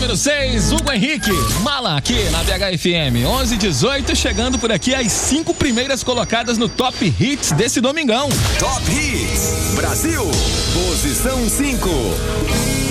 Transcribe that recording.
número 6, Hugo Henrique, Mala, aqui na BHFM 11:18, chegando por aqui as 5 primeiras colocadas no Top Hits desse domingão. Top Hits Brasil, posição 5.